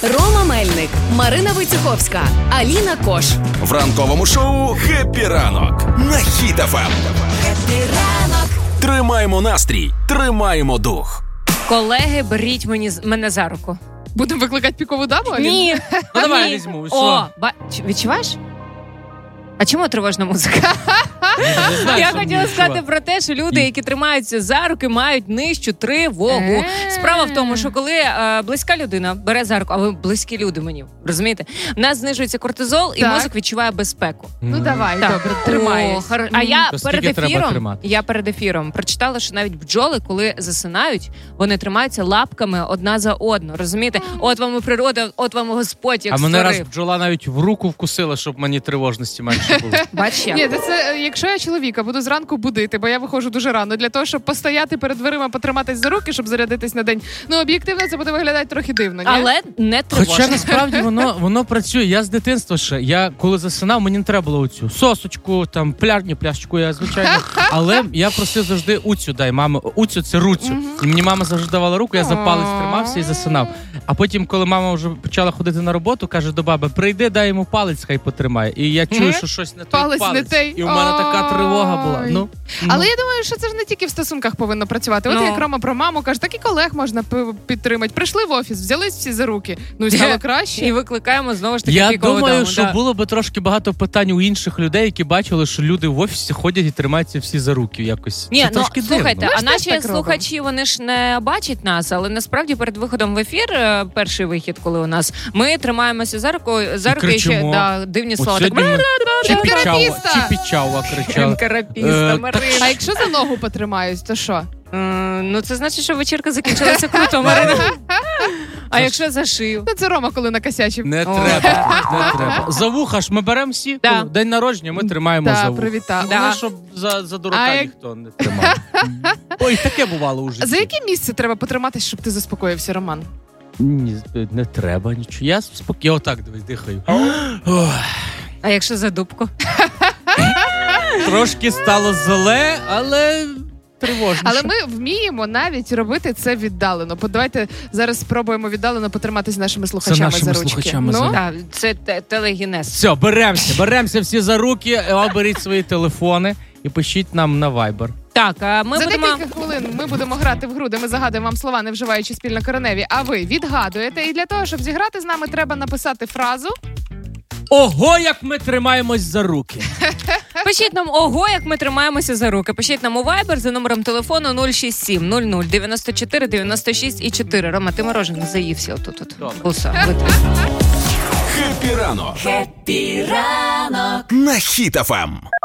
Рома Мельник, Марина Войцеховська, Аліна Кош. В ранковому шоу «Хеппі ранок» на Хіт FM. Хеппі ранок. Тримаємо настрій, тримаємо дух. Колеги, беріть мене за руку. Будемо викликати пікову даму? Алін? Ні. Ну давай я візьму. О, відчуваєш? А чому тривожна музика? Я хотіла сказати про те, що люди, які тримаються за руки, мають нижчу тривогу. Справа в тому, що коли близька людина бере за руку, а ви близькі люди мені, розумієте? В нас знижується кортизол, і мозок відчуває безпеку. Ну давай, добре, тримаєш. А я То перед ефіром прочитала, що навіть бджоли, коли засинають, вони тримаються лапками одна за одну, розумієте? От вам і природа, от вам Господь, як А створив. мене раз бджола навіть в руку вкусила, щоб мені тривожності менше було. Бач, як? Ні, це якщо я чоловіка буду зранку будити, бо я виходжу дуже рано, для того, щоб постояти перед дверима, потриматись за руки, щоб зарядитись на день. Ну, об'єктивно, це буде виглядати трохи дивно, ні? Але не тривожно. Хоча насправді воно працює. Я з дитинства ще. Я коли засинав, мені не треба було оцю сосочку, там пляшечку, я звичайно. Але я просив завжди уцю дай, мама. Уцю це руцю. І мені мама завжди давала руку, я за палець тримався і засинав. А потім, коли мама вже почала ходити на роботу, каже до баби: прийди, дай йому палець, хай потримає. І я чую, що щось не той Палець не той. І у мене така тривога була. Ну. Але я думаю, що це ж не тільки в стосунках повинно працювати. От як Рома про маму каже, так і колег можна підтримати. Прийшли в офіс, взялись всі за руки. Ну, стало краще. І викликаємо знову ж таки Я пікову думаю, даму, що було би трошки багато питань у інших людей, які бачили, що люди в офісі ходять і тримаються всі за руки якось. Ні, це трошки слухайте, дивно. а Ми ж наші теж так слухачі, вони ж не бачать нас, але насправді перед виходом в ефір, перший вихід, коли у нас, ми тримаємося за руки і ще кричимо. дивні От слова. сьогодні ми Карапіста! Чіпічава кричали. Карапіста, Марина. А якщо за ногу потримаюсь, то що? Ну, це значить, що вечірка закінчилася круто, Марина. А якщо за шию? Ну, це Рома, коли накосячив. Не треба. За вуха ж ми беремо всі. Да. Коли день народження ми тримаємо за вуха. привітав. Да. Щоб за дурака А ніхто не тримав. Ой, таке бувало у житті. За яке місце треба потриматись, щоб ти заспокоївся, Роман? Ні, не треба нічого. Я спокійно, отак дивись, дихаю. А якщо за дубку? Трошки стало зле, але тривожно. Але ми вміємо навіть робити це віддалено. Давайте зараз спробуємо віддалено потриматись з нашими слухачами нашими за ручки. слухачами за руки. Так, це телегенез. Все, беремося всі за руки, беріть свої телефони і пишіть нам на Viber. Так, а ми За будемо... декілька хвилин ми будемо грати в гру, де ми загадуємо вам слова, не вживаючи спільнокореневі, а ви відгадуєте. І для того, щоб зіграти з нами, треба написати фразу. Ого, як ми тримаємось за руки. Пишіть нам, ого, як ми тримаємося за руки. Пишіть нам у Viber за номером телефону 067 00 94 96 і 4. Рома, ти морожене заївся отут. Хеппі ранок. Хеппі ранок. На Хіт FM.